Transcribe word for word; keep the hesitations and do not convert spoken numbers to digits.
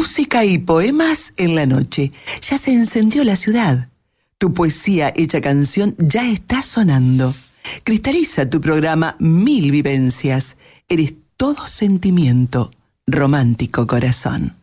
Música y poemas en la noche. Ya se encendió la ciudad. Tu poesía hecha canción ya está sonando. Cristaliza tu programa Mil Vivencias. Eres todo sentimiento, romántico corazón.